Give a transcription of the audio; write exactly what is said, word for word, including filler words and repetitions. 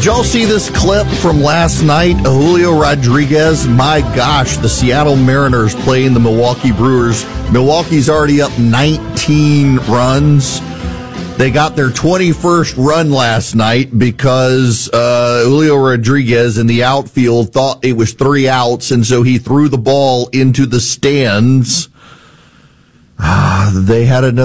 Did y'all see this clip from last night? Julio Rodriguez, my gosh, the Seattle Mariners playing the Milwaukee Brewers. Milwaukee's already up nineteen runs. They got their twenty-first run last night because uh, Julio Rodriguez in the outfield thought it was three outs, and so he threw the ball into the stands. They had another